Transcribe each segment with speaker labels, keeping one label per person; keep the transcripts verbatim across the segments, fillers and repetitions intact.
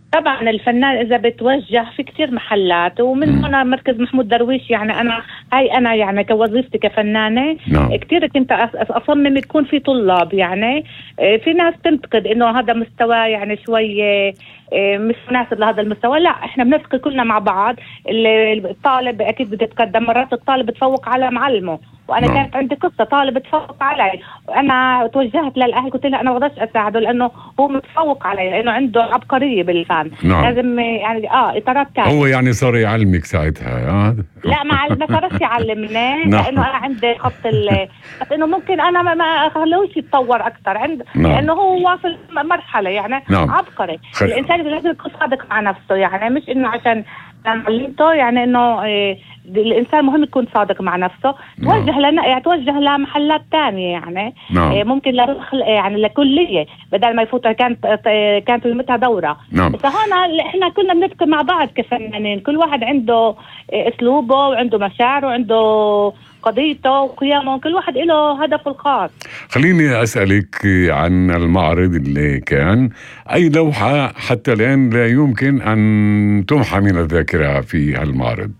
Speaker 1: طبعا الفنان اذا بتوجه في كثير محلات، ومن هنا مركز محمود درويش يعني انا هاي انا يعني كوظيفتي كفنانه
Speaker 2: نعم.
Speaker 1: كثير كنت اصمم يكون في طلاب، يعني في ناس تنتقد انه هذا مستوى يعني شوي مش مناسب لهذا المستوى. لا، احنا بنلتقي كلنا مع بعض. الطالب اكيد بده يتقدم، مرات الطالب بتفوق على معلمه، وانا
Speaker 2: نعم.
Speaker 1: كانت عندي قصه طالب تفوق علي، وانا توجهت للاهل قلت له انا ما بقدرش اساعده لانه هو متفوق علي، لانه عنده عبقريه بالفن.
Speaker 2: نعم.
Speaker 1: لازم يعني اه اطارات ثانيه.
Speaker 2: هو يعني صار يعلمك ساعتها؟ آه.
Speaker 1: لا، ما ما صارش يعلمني
Speaker 2: نعم.
Speaker 1: لانه انا عندي خط ال بس انه ممكن انا ما- ما اخلوش يتطور اكثر عند
Speaker 2: نعم.
Speaker 1: لانه هو واصل مرحله يعني
Speaker 2: نعم.
Speaker 1: عبقري.
Speaker 2: خ...
Speaker 1: الانسان لازم يكون صادق مع نفسه، يعني مش انه عشان أنا علمته، يعني انه إيه الانسان مهم يكون صادق مع نفسه.
Speaker 2: نعم.
Speaker 1: توجه لنا يعني توجه لمحلات ثانيه، يعني
Speaker 2: نعم.
Speaker 1: إيه ممكن لرخل يعني لكليه بدل ما يفوت. كانت كانت قيمتها دوره.
Speaker 2: نعم.
Speaker 1: بس هون احنا كلنا بنبقى مع بعض كفنانين، كل واحد عنده اسلوبه وعنده مشاعره وعنده قضيته وقيمه، كل واحد له هدفه الخاص.
Speaker 2: خليني أسألك عن المعرض اللي كان، أي لوحة حتى الآن لا يمكن أن تمحى من الذاكرة في هالمعرض؟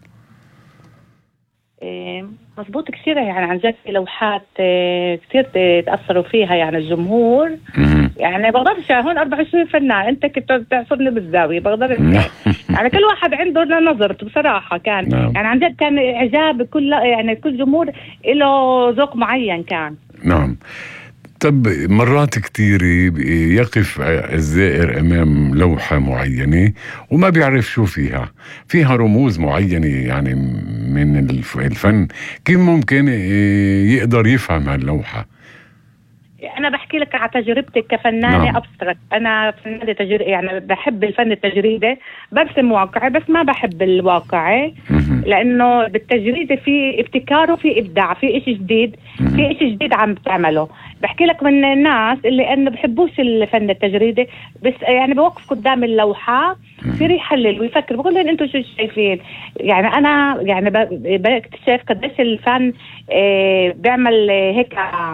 Speaker 1: إيه مضبوط، كثير يعني عن جد في لوحات إيه كثير تأثروا فيها يعني الجمهور.
Speaker 2: مم.
Speaker 1: يعني بقدرش هون أربعة وعشرين فنان، انت كنت بتعصرني بالزاويه بقدر يعني كل واحد عنده نظرته بصراحه. كان
Speaker 2: نعم.
Speaker 1: يعني عن جد كان اعجاب كل يعني كل جمهور له ذوق معين كان.
Speaker 2: نعم. طب مرات كتير يقف الزائر أمام لوحة معينة وما بيعرف شو فيها، فيها رموز معينة يعني من الفن، كيف ممكن يقدر يفهم هاللوحة؟
Speaker 1: أنا بحكي لك على تجربتي كفنانة. نعم. أبسترك، أنا فنانة تجريدي، يعني بحب الفن التجريدي، برسم واقعي بس ما بحب الواقعي، لأنه بالتجريدي في ابتكار وفي إبداع، في إشي جديد، في إشي جديد عم بتعمله. بحكي لك من الناس اللي أنا بحبوش الفن التجريدي، بس يعني بوقف قدام اللوحة في يحلل ويفكر، بقول لهم أنتوا شو شايفين؟ يعني أنا يعني بكتشف قديش الفن اه بيعمل هيك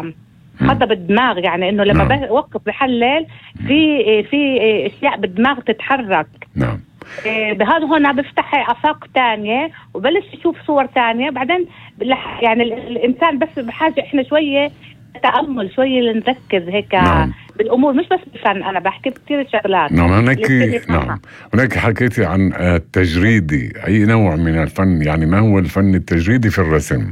Speaker 1: حتى بالدماغ، يعني انه لما نعم. بوقف بحلل في في اشياء بالدماغ تتحرك.
Speaker 2: نعم.
Speaker 1: بهذا هنا بفتح افاق تانية وبلش يشوف صور تانية. بعدين يعني الانسان بس بحاجه احنا شويه تامل، شويه نركز هيك نعم. بالامور، مش بس بالفن، انا بحكي كثير شغلات.
Speaker 2: نعم. هناك نعم هناك حكيتي عن التجريدي، اي نوع من الفن؟ يعني ما هو الفن التجريدي في الرسم؟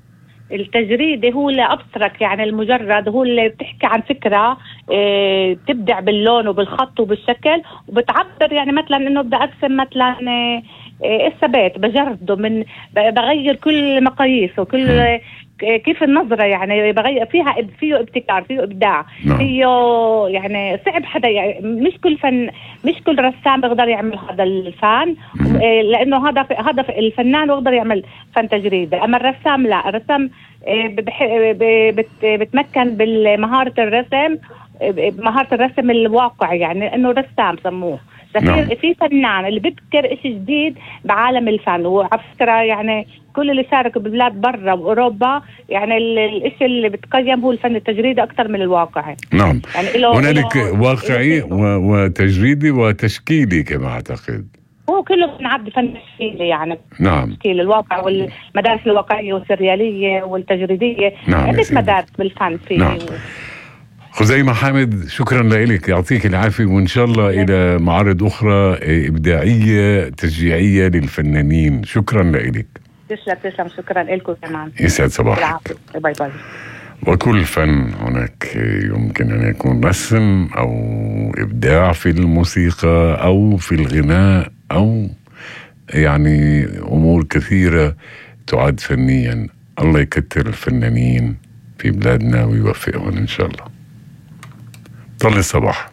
Speaker 1: التجريدي هو اللي أبصرك، يعني المجرد، هو اللي بتحكي عن فكرة اه تبدع باللون وبالخط وبالشكل وبتعبر. يعني مثلا انه بدي ارسم مثلا اه الثبات، بجرده من بغير كل مقاييسه، كل كيف النظرة، يعني بغير فيها، فيه ابتكار، فيه ابداع، فيه يعني صعب حدا، يعني مش كل فن مش كل رسام بيقدر يعمل هذا الفن، لانه هذا هذا الفنان بيقدر يعمل فن تجريدي، اما الرسام لا. الرسام بتمكن بالمهارة الرسم، مهارة الرسم الواقعي، يعني انه رسام سموه. نعم. في فنان اللي بيبكر إشي جديد بعالم الفن، وعلى فكرة يعني كل اللي شاركوا ببلاد برا وأوروبا، يعني الإشي اللي بتقيم هو الفن التجريدي أكثر من الواقعي.
Speaker 2: نعم.
Speaker 1: يعني
Speaker 2: هنالك واقعي وتجريدي وتشكيلي كما أعتقد.
Speaker 1: هو كله بنعد فن تشكيلي، يعني
Speaker 2: نعم.
Speaker 1: تشكيل الواقع والمدارس الواقعية والسريالية والتجريدية.
Speaker 2: نعم.
Speaker 1: عدة مدارس بالفن فيه.
Speaker 2: نعم. خزيمة حامد، شكرا لك، يعطيك العافية، وإن شاء الله إلى معارض أخرى إبداعية تشجيعية للفنانين. شكرا لك.
Speaker 1: تسلم تسلم، شكرا لكم كمان.
Speaker 2: يسعد صباحك.
Speaker 1: باي باي.
Speaker 2: وكل فن هناك يمكن أن يكون رسم أو إبداع في الموسيقى أو في الغناء أو يعني أمور كثيرة تعد فنيا. الله يكتر الفنانين في بلادنا ويوفقهم إن شاء الله. طل الصباح.